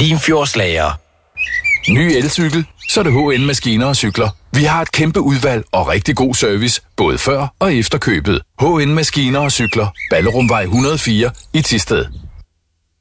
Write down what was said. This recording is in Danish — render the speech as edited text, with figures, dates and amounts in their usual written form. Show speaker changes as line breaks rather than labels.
Limfjordslager.
Ny elcykel, så er det HN Maskiner og Cykler. Vi har et kæmpe udvalg og rigtig god service, både før og efter købet. HN Maskiner og Cykler. Ballerumvej 104 i Thisted.